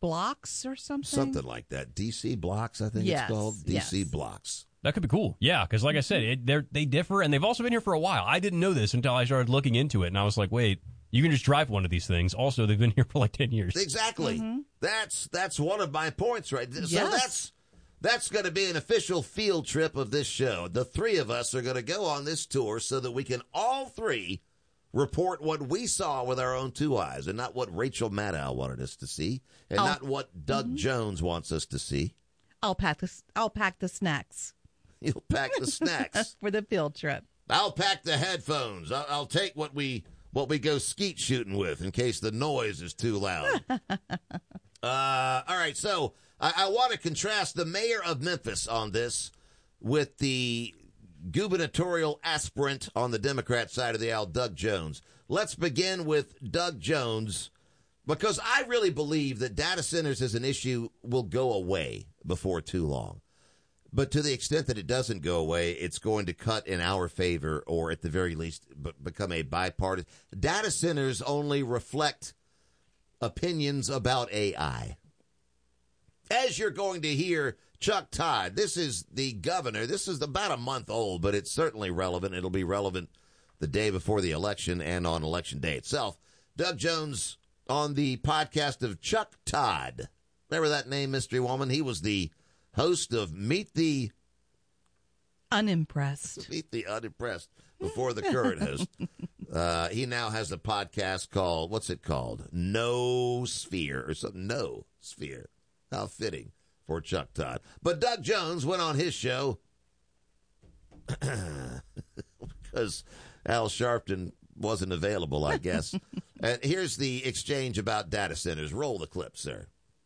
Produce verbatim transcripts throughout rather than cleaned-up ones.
Blocks or something? Something like that. D C Blocks, I think yes, it's called. D C yes. Blocks. That could be cool. Yeah, because like I said, it, they're, they differ, and they've also been here for a while. I didn't know this until I started looking into it, and I was like, wait, you can just drive one of these things. Also, they've been here for like ten years. Exactly. Mm-hmm. That's that's one of my points, right? Yes. So that's that's going to be an official field trip of this show. The three of us are going to go on this tour so that we can all three report what we saw with our own two eyes, and not what Rachel Maddow wanted us to see, and I'll, not what Doug mm-hmm. Jones wants us to see. I'll pack the I'll pack the snacks. You'll pack the snacks for the field trip. I'll pack the headphones. I'll, I'll take what we what we go skeet shooting with in case the noise is too loud. uh, all right, so I, I want to contrast the mayor of Memphis on this with the gubernatorial aspirant on the Democrat side of the aisle, Doug Jones. Let's begin with Doug Jones, because I really believe that data centers as an issue will go away before too long. But to the extent that it doesn't go away, it's going to cut in our favor, or at the very least b- become a bipartisan. Data centers only reflect opinions about A I. As you're going to hear Chuck Todd, this is the governor. This is about a month old, but it's certainly relevant. It'll be relevant the day before the election and on election day itself. Doug Jones on the podcast of Chuck Todd. Remember that name, Mystery Woman? He was the host of Meet the Unimpressed. Meet the Unimpressed before the current host. Uh, he now has a podcast called, what's it called? No Sphere or something. No Sphere. How fitting for Chuck Todd. But Doug Jones went on his show because Al Sharpton wasn't available, I guess. And here's the exchange about data centers. Roll the clip, sir.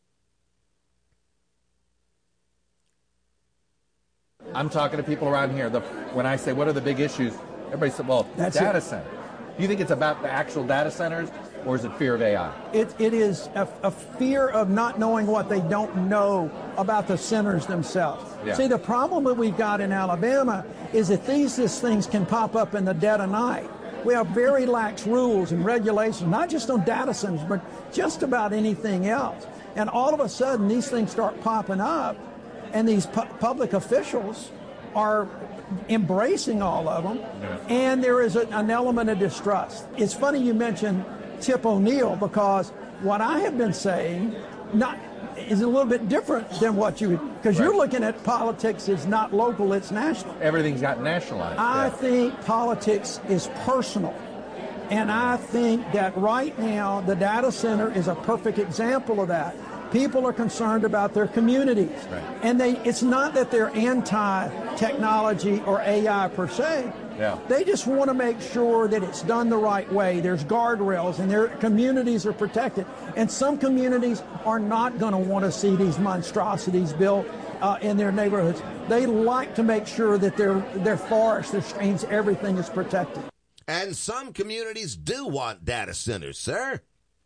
I'm talking to people around here. The, when I say, what are the big issues? Everybody said, well, That's data it. center. Do you think it's about the actual data centers, or is it fear of A I? It, it is a, a fear of not knowing what they don't know about the centers themselves. Yeah. See, the problem that we've got in Alabama is that these, these things can pop up in the dead of night. We have very lax rules and regulations, not just on data centers, but just about anything else. And all of a sudden, these things start popping up. And these pu- public officials are embracing all of them, yeah. and there is a, an element of distrust. It's funny you mentioned Tip O'Neill, because what I have been saying not is a little bit different than what you, because right. you're looking at politics is not local, it's national. Everything's got nationalized. I yeah. think politics is personal. And I think that right now the data center is a perfect example of that. People are concerned about their communities. Right. And they it's not that they're anti-technology or A I per se. Yeah. They just want to make sure that it's done the right way. There's guardrails and their communities are protected. And some communities are not going to want to see these monstrosities built uh, in their neighborhoods. They like to make sure that their, their forests, their streams, everything is protected. And some communities do want data centers, sir.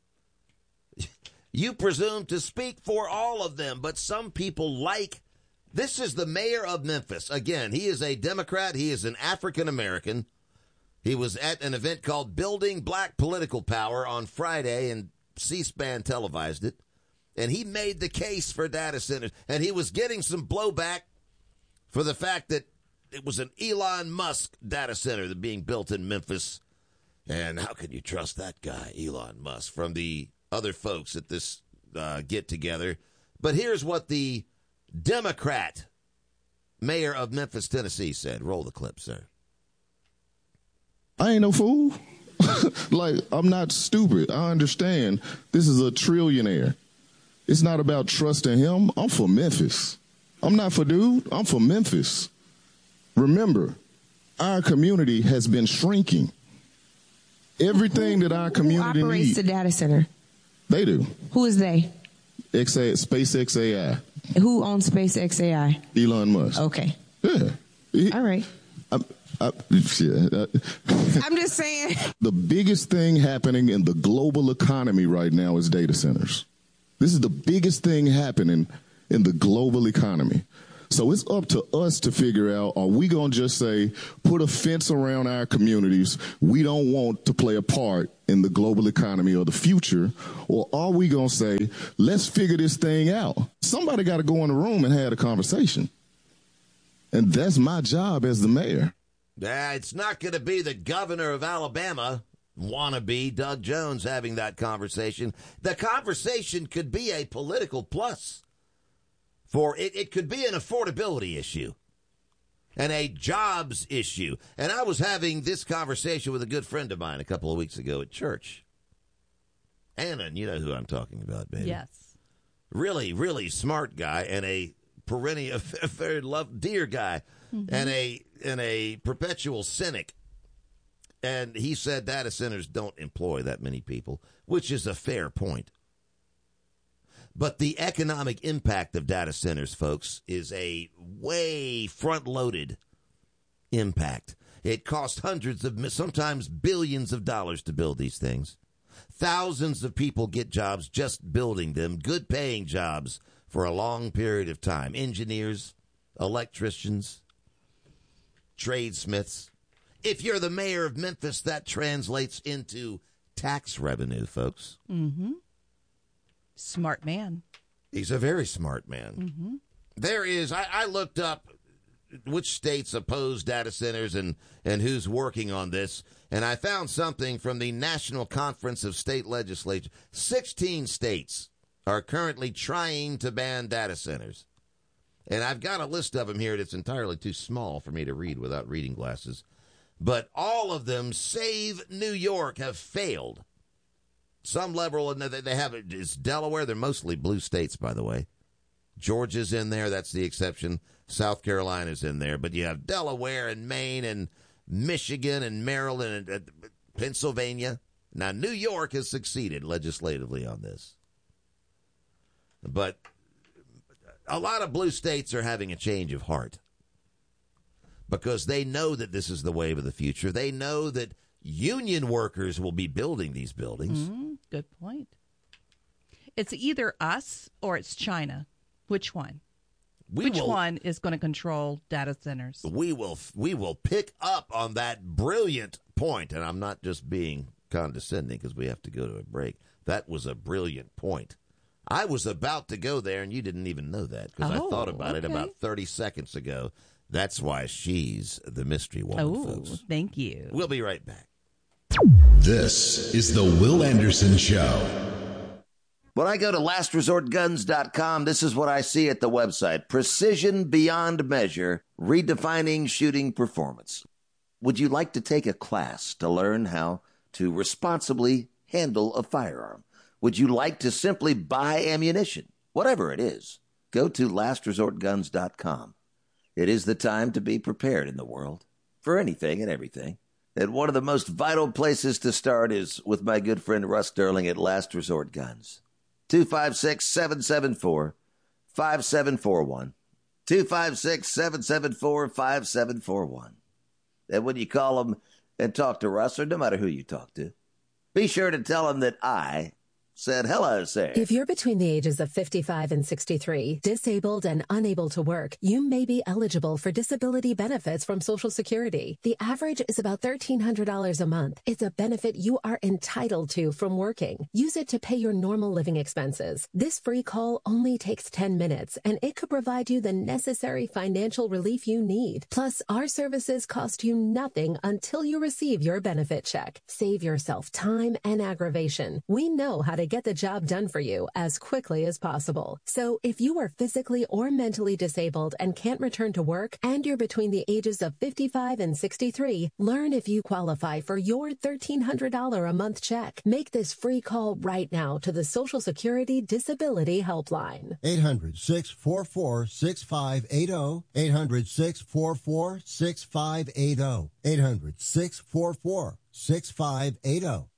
You presume to speak for all of them, but some people like. This is the mayor of Memphis. Again, he is a Democrat. He is an African-American. He was at an event called Building Black Political Power on Friday, and C-SPAN televised it. And he made the case for data centers. And he was getting some blowback for the fact that it was an Elon Musk data center that being built in Memphis. And how can you trust that guy, Elon Musk, from the other folks at this uh, get-together. But here's what the Democrat mayor of Memphis, Tennessee said. Roll the clip, sir. I ain't no fool. Like, I'm not stupid. I understand this is a trillionaire. It's not about trusting him. I'm for Memphis. I'm not for dude. I'm for Memphis. Remember, our community has been shrinking. Everything who, that our community who operates needs. the data center? They do. Who is they? X A, SpaceX A I. Who owns SpaceX A I? Elon Musk. Okay. Yeah. He, All right. I, I, yeah, uh, I'm just saying. The biggest thing happening in the global economy right now is data centers. This is the biggest thing happening in the global economy. So it's up to us to figure out, are we going to just say, put a fence around our communities? We don't want to play a part in the global economy of the future. Or are we going to say, let's figure this thing out? Somebody got to go in the room and have a conversation. And that's my job as the mayor. Uh, it's not going to be the governor of Alabama, wannabe Doug Jones, having that conversation. The conversation could be a political plus. For it, it could be an affordability issue and a jobs issue. And I was having this conversation with a good friend of mine a couple of weeks ago at church. Anna, you know who I'm talking about, baby. Yes. Really, really smart guy and a perennial, very love, dear guy, mm-hmm. and a and a perpetual cynic. And he said data centers don't employ that many people, which is a fair point. But the economic impact of data centers, folks, is a way front-loaded impact. It costs hundreds of, sometimes billions of dollars to build these things. Thousands of people get jobs just building them, good-paying jobs for a long period of time. Engineers, electricians, tradesmiths. If you're the mayor of Memphis, that translates into tax revenue, folks. Mm-hmm. Smart man. He's a very smart man. Mm-hmm. There is, I, I looked up which states oppose data centers and, and who's working on this, and I found something from the National Conference of State Legislatures. sixteen states are currently trying to ban data centers. And I've got a list of them here that's entirely too small for me to read without reading glasses. But all of them, save New York, have failed. Some level, and they have it. It's Delaware. They're mostly blue states, by the way. Georgia's in there. That's the exception. South Carolina's in there. But you have Delaware and Maine and Michigan and Maryland and uh, Pennsylvania. Now, New York has succeeded legislatively on this. But a lot of blue states are having a change of heart because they know that this is the wave of the future. They know that union workers will be building these buildings. Mm-hmm. Good point. It's either us or it's China. Which one? We Which will, one is going to control data centers? We will we will pick up on that brilliant point, and I'm not just being condescending because we have to go to a break. That was a brilliant point. I was about to go there, and you didn't even know that because oh, I thought about okay. it about thirty seconds ago. That's why she's the mystery woman, oh, folks. Thank you. We'll be right back. This is the Will Anderson Show. When I go to last resort guns dot com, this is what I see at the website. Precision beyond measure, redefining shooting performance. Would you like to take a class to learn how to responsibly handle a firearm? Would you like to simply buy ammunition? Whatever it is, go to last resort guns dot com. It is the time to be prepared in the world for anything and everything. And one of the most vital places to start is with my good friend Russ Sterling at Last Resort Guns. two five six, seven seven four, five seven four one. two five six, seven seven four, five seven four one. And when you call him and talk to Russ, or no matter who you talk to, be sure to tell him that I said hello, sir. If you're between the ages of fifty-five and sixty-three, disabled and unable to work, you may be eligible for disability benefits from Social Security. The average is about thirteen hundred dollars a month. It's a benefit you are entitled to from working. Use it to pay your normal living expenses. This free call only takes ten minutes, and it could provide you the necessary financial relief you need. Plus, our services cost you nothing until you receive your benefit check. Save yourself time and aggravation. We know how to get the job done for you as quickly as possible. So if you are physically or mentally disabled and can't return to work, and you're between the ages of fifty-five and sixty-three, learn if you qualify for your thirteen hundred dollars a month check. Make this free call right now to the Social Security Disability Helpline. eight hundred, six four four, six five eight zero. eight hundred, six four four, six five eight zero. eight hundred, six four four, six five eight zero.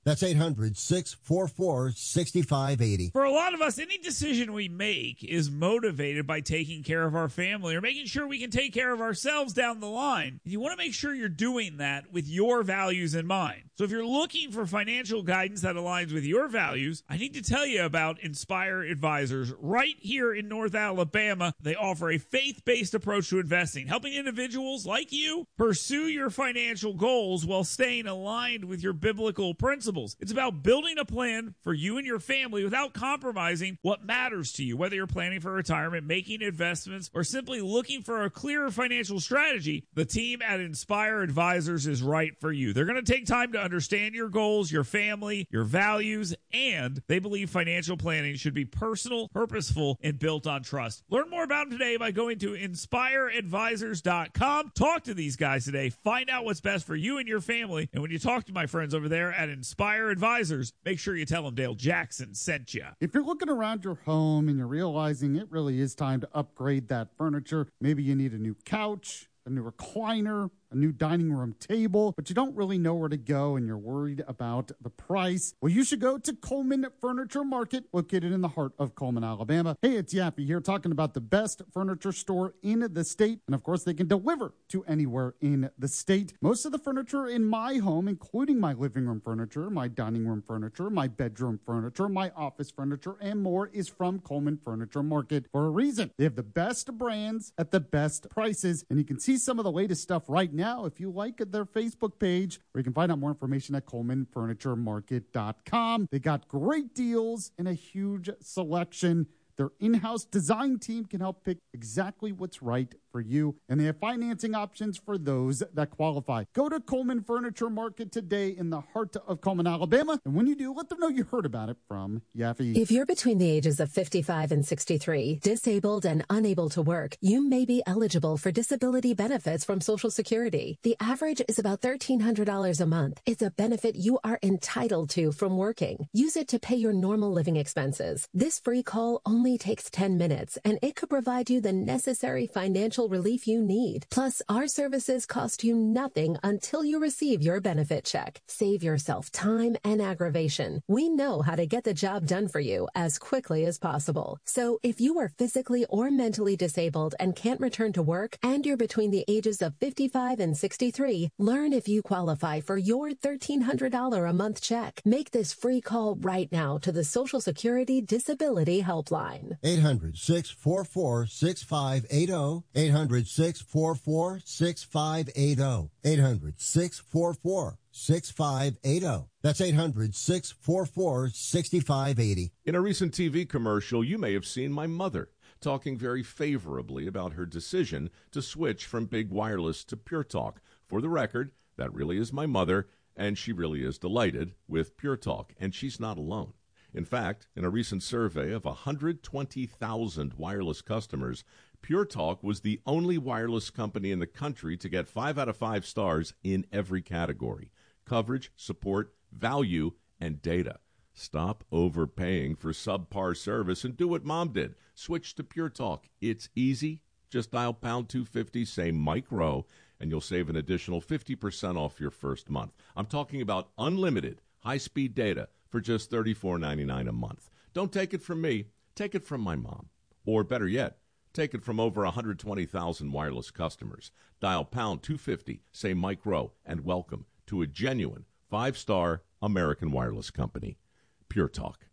That's eight hundred, six four four, six five eight zero. For a lot of us, any decision we make is motivated by taking care of our family or making sure we can take care of ourselves down the line. You want to make sure you're doing that with your values in mind. So if you're looking for financial guidance that aligns with your values, I need to tell you about Inspire Advisors right here in North Alabama. They offer a faith-based approach to investing, helping individuals like you pursue your financial goals while staying aligned with your biblical principles. It's about building a plan for you and your family without compromising what matters to you, whether you're planning for retirement, making investments, or simply looking for a clearer financial strategy. The team at Inspire Advisors is right for you. They're going to take time to understand your goals, your family, your values, and they believe financial planning should be personal, purposeful, and built on trust. Learn more about them today by going to inspire advisors dot com. Talk to these guys today. Find out what's best for you and your family. And when you talk to my friends over there at Inspire Advisors, make sure you tell them Dale Jackson sent you. If you're looking around your home and you're realizing it really is time to upgrade that furniture, maybe you need a new couch, a new recliner, a new dining room table, but you don't really know where to go and you're worried about the price. Well, you should go to Coleman Furniture Market, located in the heart of Coleman, Alabama. Hey, it's Yappy here talking about the best furniture store in the state. And of course, they can deliver to anywhere in the state. Most of the furniture in my home, including my living room furniture, my dining room furniture, my bedroom furniture, my office furniture, and more is from Coleman Furniture Market for a reason. They have the best brands at the best prices, and you can see some of the latest stuff right now now if you like their Facebook page, or you can find out more information at coleman furniture market dot com. They got great deals and a huge selection. Their in-house design team can help pick exactly what's right for you, and they have financing options for those that qualify. Go to Coleman Furniture Market today in the heart of Coleman, Alabama, and when you do, let them know you heard about it from Yaffe. If you're between the ages of fifty-five and sixty-three, disabled and unable to work, you may be eligible for disability benefits from Social Security. The average is about thirteen hundred dollars a month. It's a benefit you are entitled to from working. Use it to pay your normal living expenses. This free call only takes ten minutes, and it could provide you the necessary financial relief you need. Plus, our services cost you nothing until you receive your benefit check. Save yourself time and aggravation. We know how to get the job done for you as quickly as possible. So if you are physically or mentally disabled and can't return to work, and you're between the ages of fifty-five and sixty-three, learn if you qualify for your thirteen hundred dollars a month check. Make this free call right now to the Social Security Disability Helpline. eight hundred, six four four, six five eight zero. eight hundred, six four four, six five eight zero. eight hundred, six four four, six five eight zero. That's eight hundred, six four four, six five eight zero. In a recent T V commercial, you may have seen my mother talking very favorably about her decision to switch from Big Wireless to Pure Talk. For the record, that really is my mother, and she really is delighted with Pure Talk, and she's not alone. In fact, in a recent survey of one hundred twenty thousand wireless customers, Pure Talk was the only wireless company in the country to get five out of five stars in every category: coverage, support, value, and data. Stop overpaying for subpar service and do what Mom did. Switch to Pure Talk. It's easy. Just dial pound two fifty, say Mike Rowe, and you'll save an additional fifty percent off your first month. I'm talking about unlimited high-speed data for just thirty-four ninety-nine a month. Don't take it from me. Take it from my mom. Or better yet, take it from over one hundred twenty thousand wireless customers. Dial pound two fifty, say Mike Rowe, and welcome to a genuine five-star American wireless company. Pure Talk.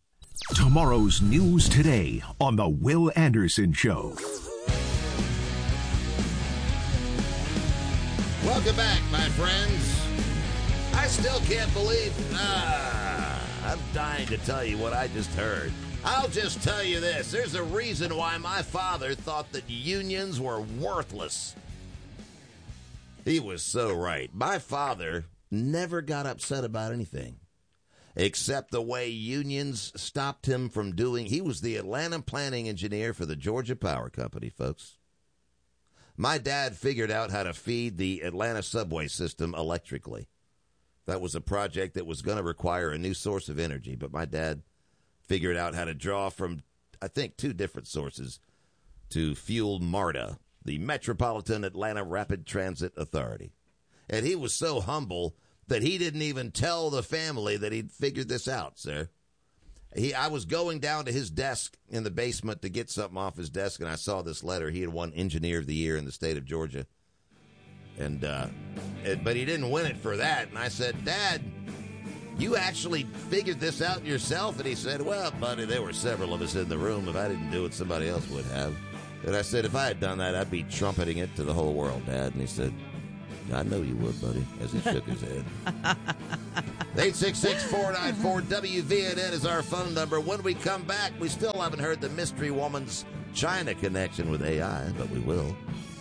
Tomorrow's news today on The Will Anderson Show. Welcome back, my friends. I still can't believe... Ah, I'm dying to tell you what I just heard. I'll just tell you this. There's a reason why my father thought that unions were worthless. He was so right. My father never got upset about anything, except the way unions stopped him from doing... He was the Atlanta planning engineer for the Georgia Power Company, folks. My dad figured out how to feed the Atlanta subway system electrically. That was a project that was going to require a new source of energy, but my dad figured out how to draw from, I think, two different sources to fuel MARTA, the Metropolitan Atlanta Rapid Transit Authority. And he was so humble that he didn't even tell the family that he'd figured this out, sir. He, I was going down to his desk in the basement to get something off his desk, and I saw this letter. He had won Engineer of the Year in the state of Georgia. And, uh, it, but he didn't win it for that. And I said, Dad, you actually figured this out yourself? And he said, well, buddy, there were several of us in the room. If I didn't do it, somebody else would have. And I said, if I had done that, I'd be trumpeting it to the whole world, Dad. And he said, I know you would, buddy, as he shook his head. eight six six, four nine four, W V N N is our phone number. When we come back, we still haven't heard the mystery woman's China connection with A I, but we will.